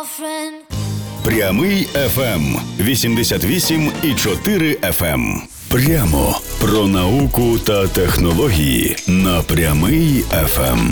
Прямий FM 88,4 FM. Прямо про науку та технології на Прямий FM.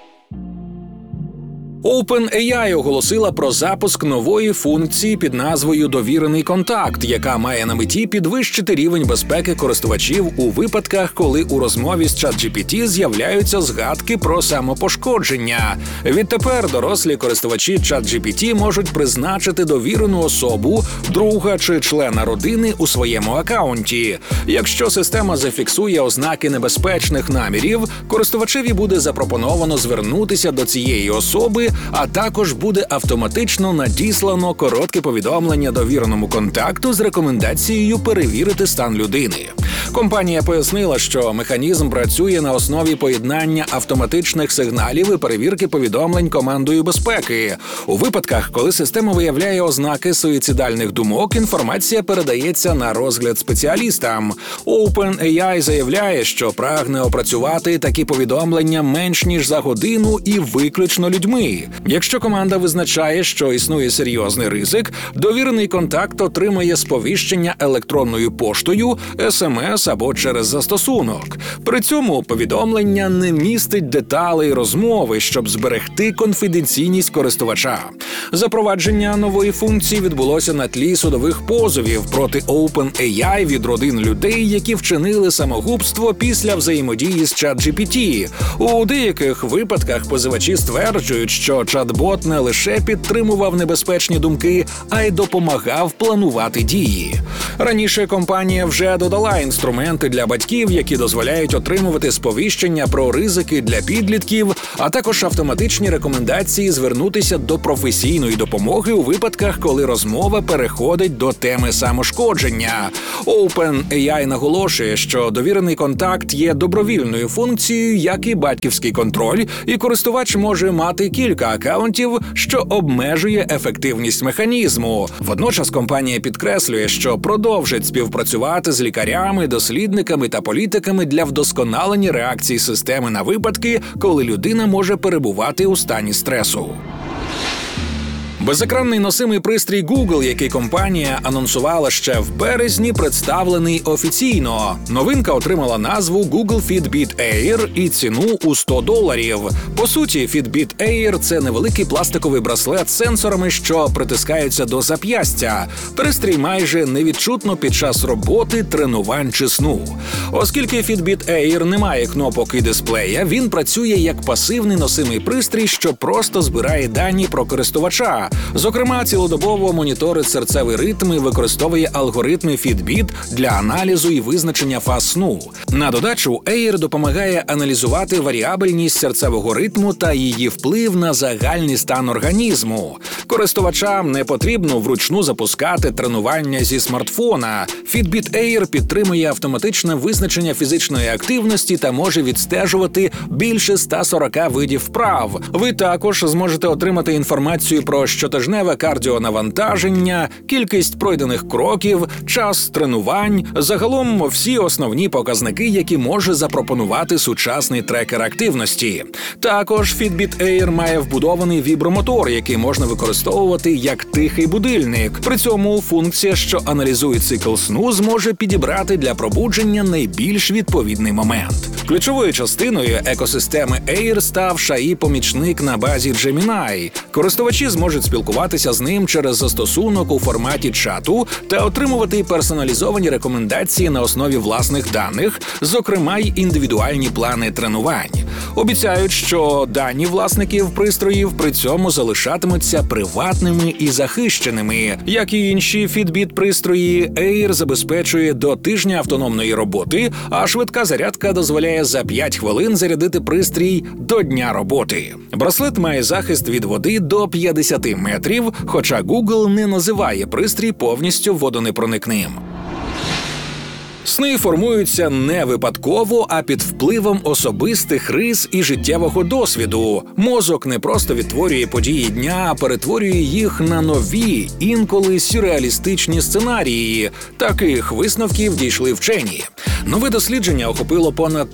OpenAI оголосила про запуск нової функції під назвою «Довірений контакт», яка має на меті підвищити рівень безпеки користувачів у випадках, коли у розмові з ChatGPT з'являються згадки про самопошкодження. Відтепер дорослі користувачі ChatGPT можуть призначити довірену особу, друга чи члена родини у своєму акаунті. Якщо система зафіксує ознаки небезпечних намірів, користувачеві буде запропоновано звернутися до цієї особи, а також буде автоматично надіслано коротке повідомлення довіреному контакту з рекомендацією перевірити стан людини. Компанія пояснила, що механізм працює на основі поєднання автоматичних сигналів і перевірки повідомлень командою безпеки. У випадках, коли система виявляє ознаки суїцидальних думок, інформація передається на розгляд спеціалістам. OpenAI заявляє, що прагне опрацювати такі повідомлення менш ніж за годину і виключно людьми. Якщо команда визначає, що існує серйозний ризик, довірений контакт отримає сповіщення електронною поштою, СМС або через застосунок. При цьому повідомлення не містить деталей розмови, щоб зберегти конфіденційність користувача. Запровадження нової функції відбулося на тлі судових позовів проти OpenAI від родин людей, які вчинили самогубство після взаємодії з ChatGPT. У деяких випадках позивачі стверджують, що чат-бот не лише підтримував небезпечні думки, а й допомагав планувати дії. Раніше компанія вже додала інструменти для батьків, які дозволяють отримувати сповіщення про ризики для підлітків, а також автоматичні рекомендації звернутися до професійної допомоги у випадках, коли розмова переходить до теми самошкодження. OpenAI наголошує, що довірений контакт є добровільною функцією, як і батьківський контроль, і користувач може мати кілька акаунтів, що обмежує ефективність механізму. Водночас компанія підкреслює, що продовжить співпрацювати з лікарями, дослідниками та політиками для вдосконалення реакції системи на випадки, коли людина може перебувати у стані стресу. Безекранний носимий пристрій Google, який компанія анонсувала ще в березні, представлений офіційно. Новинка отримала назву Google Fitbit Air і ціну у $100. По суті, Fitbit Air – це невеликий пластиковий браслет з сенсорами, що притискаються до зап'ястя. Пристрій майже невідчутно під час роботи, тренувань чи сну. Оскільки Fitbit Air не має кнопок і дисплея, він працює як пасивний носимий пристрій, що просто збирає дані про користувача. Зокрема, цілодобово моніторить серцевий ритм і використовує алгоритми Fitbit для аналізу і визначення фаз сну. На додачу, Air допомагає аналізувати варіабельність серцевого ритму та її вплив на загальний стан організму. Користувачам не потрібно вручну запускати тренування зі смартфона. Fitbit Air підтримує автоматичне визначення фізичної активності та може відстежувати більше 140 видів вправ. Ви також зможете отримати інформацію про щотижневе кардіонавантаження, кількість пройдених кроків, час тренувань, загалом всі основні показники, які може запропонувати сучасний трекер активності. Також Fitbit Air має вбудований вібромотор, який можна використовувати як тихий будильник. При цьому функція, що аналізує цикл сну, зможе підібрати для пробудження найбільш відповідний момент. Ключовою частиною екосистеми Air став Шаї-помічник на базі Gemini. Користувачі зможуть спілкуватися з ним через застосунок у форматі чату та отримувати персоналізовані рекомендації на основі власних даних, зокрема й індивідуальні плани тренувань. Обіцяють, що дані власників пристроїв при цьому залишатимуться приватними і захищеними. Як і інші Fitbit-пристрої, Air забезпечує до тижня автономної роботи, а швидка зарядка дозволяє за 5 хвилин зарядити пристрій до дня роботи. Браслет має захист від води до 50 метрів, хоча Google не називає пристрій повністю водонепроникним. Сни формуються не випадково, а під впливом особистих рис і життєвого досвіду. Мозок не просто відтворює події дня, а перетворює їх на нові, інколи сюрреалістичні сценарії. Таких висновків дійшли вчені. Нове дослідження охопило понад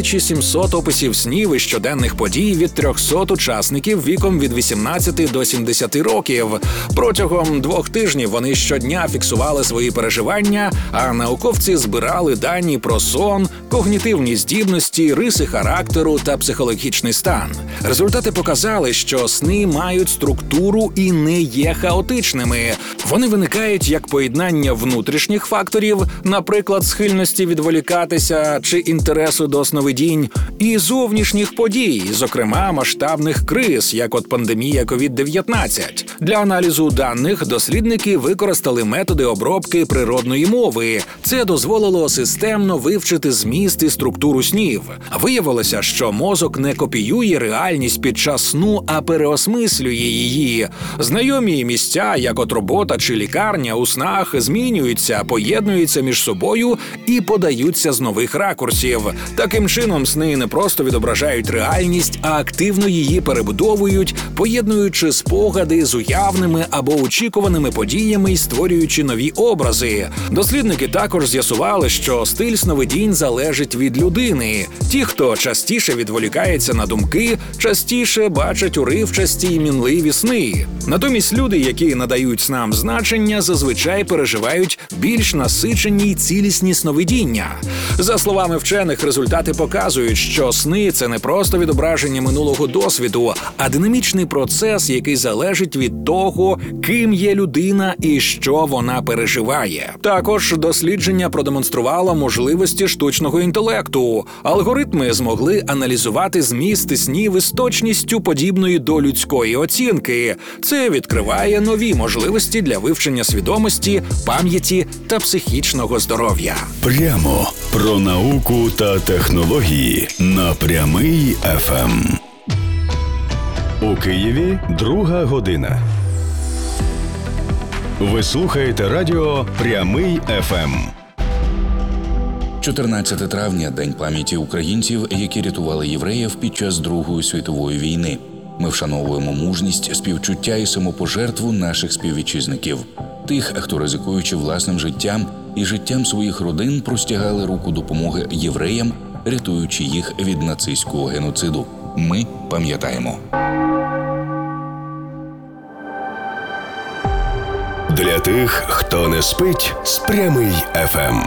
3700 описів снів і щоденних подій від 300 учасників віком від 18 до 70 років. Протягом 2 тижнів вони щодня фіксували свої переживання, а науковці збирали дані про сон, когнітивні здібності, риси характеру та психологічний стан. Результати показали, що сни мають структуру і не є хаотичними. Вони виникають як поєднання внутрішніх факторів, наприклад, схильності відволікатися чи інтересу до сновидінь, і зовнішніх подій, зокрема масштабних криз, як от пандемія COVID-19. Для аналізу даних дослідники використали методи обробки природної мови. Це дозволило системно вивчити зміст і структуру снів. Виявилося, що мозок не копіює реальність під час сну, а переосмислює її. Знайомі місця, як от робота чи лікарня, у снах змінюються, поєднуються між собою і подаються з нових ракурсів. Таким чином, сни не просто відображають реальність, а активно її перебудовують, поєднуючи спогади з уявними або очікуваними подіями і створюючи нові образи. Дослідники також з'ясували, що стиль сновидінь залежить від людини. Ті, хто частіше відволікається на думки, частіше бачать уривчасті й мінливі сни. Натомість люди, які надають снам значення, зазвичай переживають більш насичені й цілісні сновидіння. За словами вчених, результати показують, що сни – це не просто відображення минулого досвіду, а динамічний процес, який залежить від того, ким є людина і що вона переживає. Також дослідження продемонструвало можливості штучного інтелекту. Алгоритми змогли аналізувати змісти снів із точністю, подібною до людської оцінки. Це відкриває нові можливості для вивчення свідомості, пам'яті та психічного здоров'я. Прямо про науку та технології на Прямий ФМ. У Києві 2 година. Ви слухаєте радіо Прямий ФМ. 14 травня – День пам'яті українців, які рятували євреїв під час Другої світової війни. Ми вшановуємо мужність, співчуття і самопожертву наших співвітчизників. Тих, хто, ризикуючи власним життям і життям своїх родин, простягали руку допомоги євреям, рятуючи їх від нацистського геноциду. Ми пам'ятаємо. Для тих, хто не спить, з Прямий ФМ.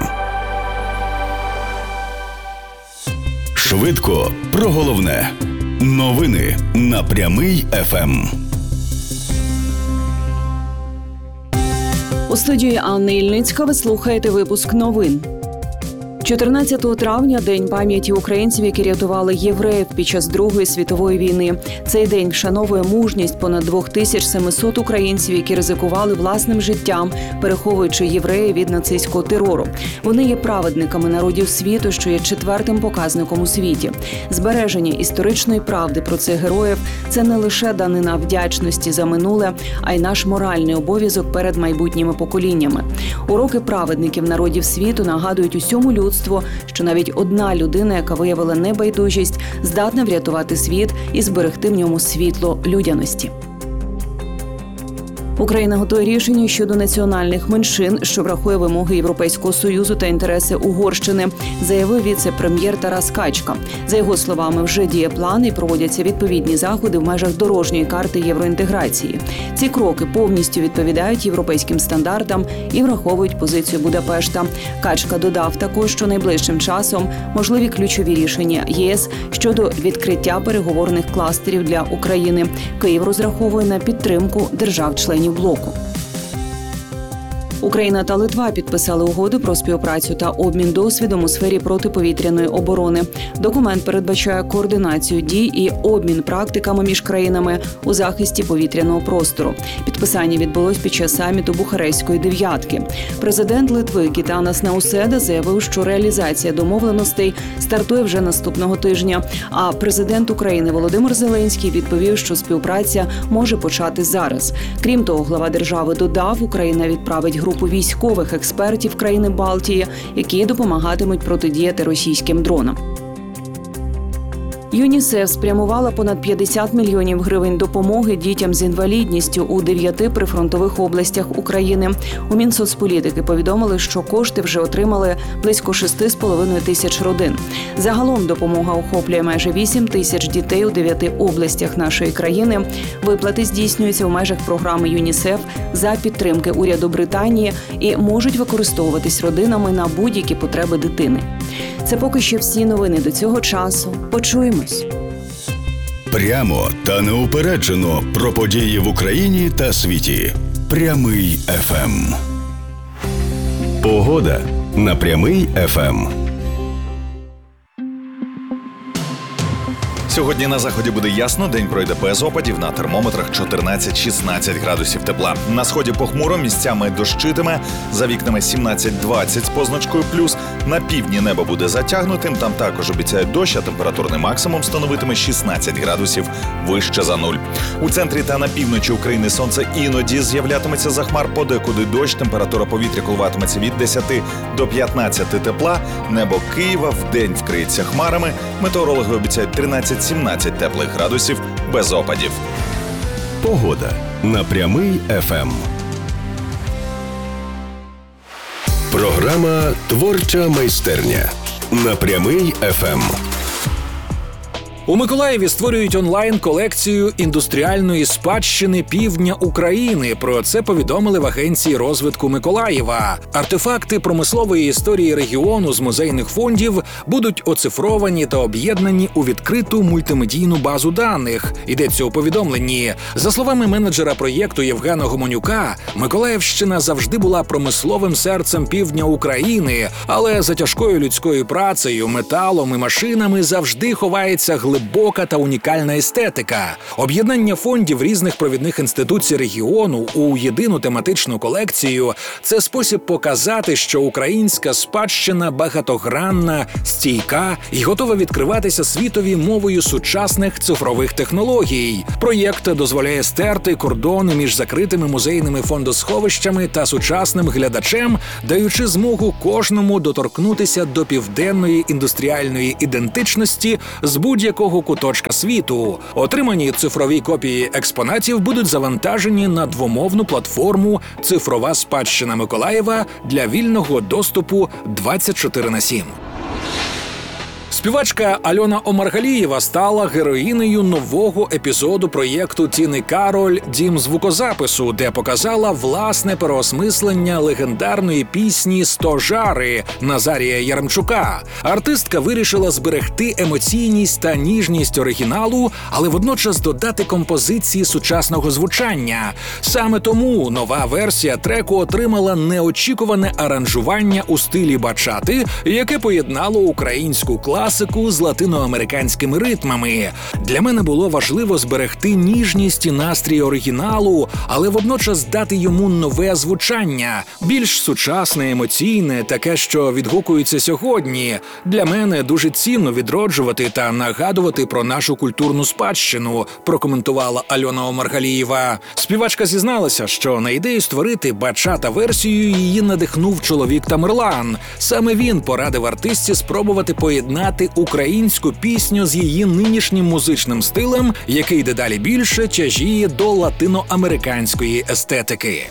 Швидко про головне. Новини на Прямий ФМ. У студії Анни Ільницька ви слухаєте випуск новин. 14 травня – День пам'яті українців, які рятували євреїв під час Другої світової війни. Цей день вшановує мужність понад 2700 українців, які ризикували власним життям, переховуючи євреїв від нацистського терору. Вони є праведниками народів світу, що є 4-тим показником у світі. Збереження історичної правди про цих героїв – це не лише данина вдячності за минуле, а й наш моральний обов'язок перед майбутніми поколіннями. Уроки праведників народів світу нагадують усьому людству, що навіть одна людина, яка виявила небайдужість, здатна врятувати світ і зберегти в ньому світло людяності. Україна готує рішення щодо національних меншин, що врахує вимоги Європейського Союзу та інтереси Угорщини, заявив віце-прем'єр Тарас Качка. За його словами, вже діє план і проводяться відповідні заходи в межах дорожньої карти євроінтеграції. Ці кроки повністю відповідають європейським стандартам і враховують позицію Будапешта. Качка додав також, що найближчим часом можливі ключові рішення ЄС щодо відкриття переговорних кластерів для України. Київ розраховує на підтримку держав-членів блоку. Україна та Литва підписали угоду про співпрацю та обмін досвідом у сфері протиповітряної оборони. Документ передбачає координацію дій і обмін практиками між країнами у захисті повітряного простору. Підписання відбулось під час саміту Бухарестської дев'ятки. Президент Литви Гітанас Науседа заявив, що реалізація домовленостей стартує вже наступного тижня. А президент України Володимир Зеленський відповів, що співпраця може почати зараз. Крім того, глава держави додав, Україна відправить групу військових експертів країни Балтії, які допомагатимуть протидіяти російським дронам. ЮНІСЕФ спрямувала понад 50 мільйонів гривень допомоги дітям з інвалідністю у 9 прифронтових областях України. У Мінсоцполітики повідомили, що кошти вже отримали близько 6,5 тисяч родин. Загалом допомога охоплює майже 8 тисяч дітей у 9 областях нашої країни. Виплати здійснюються у межах програми ЮНІСЕФ за підтримки уряду Британії і можуть використовуватись родинами на будь-які потреби дитини. Це поки що всі новини до цього часу. Почуємось. Прямо та неупереджено про події в Україні та світі. Прямий ФМ. Погода на Прямий ФМ. Сьогодні на заході буде ясно, день пройде без опадів, на термометрах 14-16 градусів тепла. На сході похмуро, місцями дощитиме, за вікнами 17-20 з позначкою плюс. На півдні небо буде затягнутим, там також обіцяють дощ, а температурний максимум становитиме 16 градусів вище за нуль. У центрі та на півночі України сонце іноді з'являтиметься за хмар, подекуди дощ, температура повітря коливатиметься від 10 до 15 тепла. Небо Києва вдень вкриється хмарами, метеорологи обіцяють 13-17 теплих градусів без опадів. Погода на Прямий ФМ. Програма «Творча майстерня» на Прямий ФМ. У Миколаєві створюють онлайн-колекцію індустріальної спадщини півдня України. Про це повідомили в Агенції розвитку Миколаєва. Артефакти промислової історії регіону з музейних фондів будуть оцифровані та об'єднані у відкриту мультимедійну базу даних. Йдеться у повідомленні. За словами менеджера проєкту Євгена Гомонюка, Миколаївщина завжди була промисловим серцем півдня України, але за тяжкою людською працею, металом і машинами завжди ховається глибока та унікальна естетика. Об'єднання фондів різних провідних інституцій регіону у єдину тематичну колекцію – це спосіб показати, що українська спадщина багатогранна, стійка і готова відкриватися світові мовою сучасних цифрових технологій. Проєкт дозволяє стерти кордони між закритими музейними фондосховищами та сучасним глядачем, даючи змогу кожному доторкнутися до південної індустріальної ідентичності з будь-якого куточка світу. Отримані цифрові копії експонатів будуть завантажені на двомовну платформу «Цифрова спадщина Миколаєва» для вільного доступу 24/7. Співачка Альона Омаргалієва стала героїнею нового епізоду проєкту Тіни Кароль «Дім звукозапису», де показала власне переосмислення легендарної пісні «Стожари» Назарія Яремчука. Артистка вирішила зберегти емоційність та ніжність оригіналу, але водночас додати композиції сучасного звучання. Саме тому нова версія треку отримала неочікуване аранжування у стилі бачати, яке поєднало українську класику з латиноамериканськими ритмами. Для мене було важливо зберегти ніжність і настрій оригіналу, але водночас дати йому нове звучання, більш сучасне, емоційне, таке, що відгукується сьогодні. Для мене дуже цінно відроджувати та нагадувати про нашу культурну спадщину, прокоментувала Альона Омаргалієва. Співачка зізналася, що на ідею створити бачата-версію її надихнув чоловік Тамерлан. Саме він порадив артистці спробувати поєднати українську пісню з її нинішнім музичним стилем, який дедалі більше тяжіє до латиноамериканської естетики.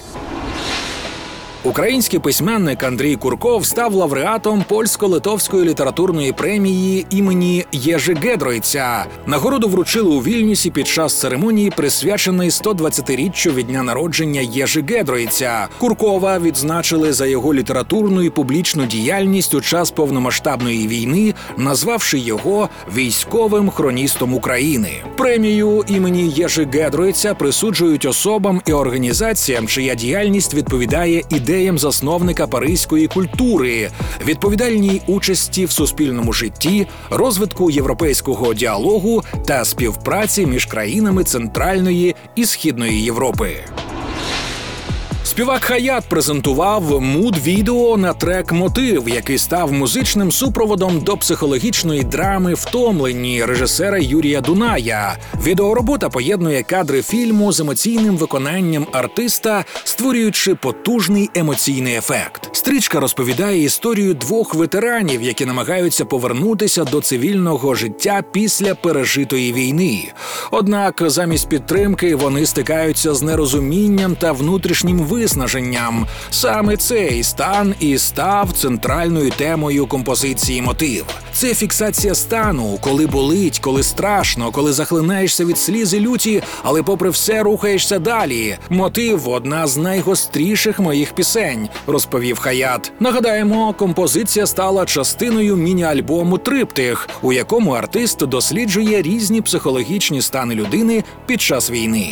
Український письменник Андрій Курков став лауреатом польсько-литовської літературної премії імені Єжи Гедройця. Нагороду вручили у Вільнюсі під час церемонії, присвяченої 120-річчю від дня народження Єжи Гедройця. Куркова відзначили за його літературну і публічну діяльність у час повномасштабної війни, назвавши його військовим хроністом України. Премію імені Єжи Гедройця присуджують особам і організаціям, чия діяльність відповідає ідеям засновника паризької культури, відповідальній участі в суспільному житті, розвитку європейського діалогу та співпраці між країнами Центральної і Східної Європи. Співак Хаят презентував муд-відео на трек «Мотив», який став музичним супроводом до психологічної драми «Втомлені» режисера Юрія Дуная. Відеоробота поєднує кадри фільму з емоційним виконанням артиста, створюючи потужний емоційний ефект. Стрічка розповідає історію двох ветеранів, які намагаються повернутися до цивільного життя після пережитої війни. Однак замість підтримки вони стикаються з нерозумінням та внутрішнім виснаженням. Саме цей стан і став центральною темою композиції «Мотив». Це фіксація стану, коли болить, коли страшно, коли захлинаєшся від сліз і люті, але попри все рухаєшся далі. «Мотив» – одна з найгостріших моїх пісень, розповів Хаят. Нагадаємо, композиція стала частиною міні-альбому «Триптих», у якому артист досліджує різні психологічні стани людини під час війни.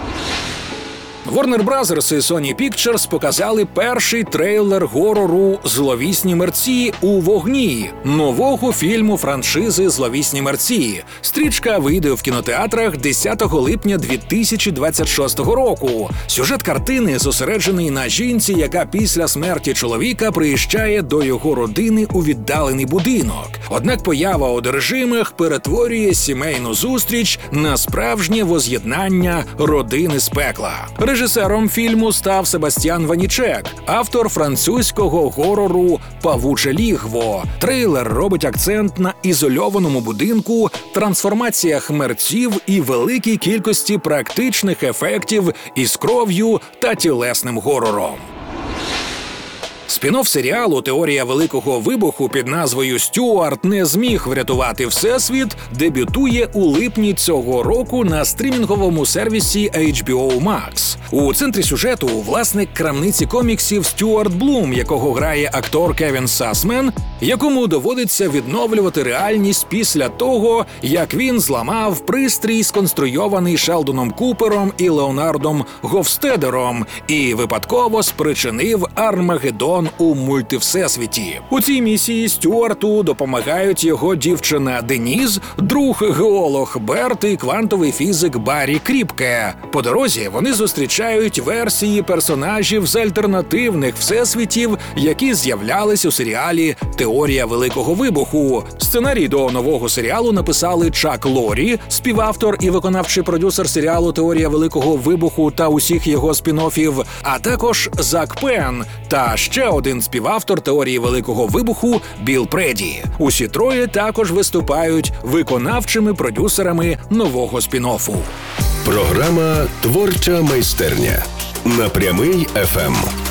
Warner Bros. І Sony Pictures показали перший трейлер горору «Зловісні мерці у вогні» нового фільму франшизи «Зловісні мерці». Стрічка вийде в кінотеатрах 10 липня 2026 року. Сюжет картини зосереджений на жінці, яка після смерті чоловіка приїжджає до його родини у віддалений будинок. Однак поява одержимих перетворює сімейну зустріч на справжнє воз'єднання родини з пекла. Режисером фільму став Себастьян Ванічек, автор французького горору «Павуче лігво». Трейлер робить акцент на ізольованому будинку, трансформаціях мерців і великій кількості практичних ефектів із кров'ю та тілесним горором. Спін-офф серіалу «Теорія Великого Вибуху» під назвою «Стюарт не зміг врятувати Всесвіт» дебютує у липні цього року на стрімінговому сервісі HBO Max. У центрі сюжету власник крамниці коміксів Стюарт Блум, якого грає актор Кевін Сасмен, якому доводиться відновлювати реальність після того, як він зламав пристрій, сконструйований Шелдоном Купером і Леонардом Говстедером, і випадково спричинив Армагеддон у мультивсесвіті. У цій місії Стюарту допомагають його дівчина Деніз, друг-геолог Берт і квантовий фізик Баррі Кріпке. По дорозі вони зустрічають версії персонажів з альтернативних всесвітів, які з'являлись у серіалі «Теорія Великого Вибуху». Сценарій до нового серіалу написали Чак Лорі, співавтор і виконавчий продюсер серіалу «Теорія Великого Вибуху» та усіх його спін-оффів, а також Зак Пен та ще один співавтор «Теорії Великого Вибуху» Біл Преді. Усі троє також виступають виконавчими продюсерами нового спін-оффу. Програма «Творча майстерня» на Прямий ФМ.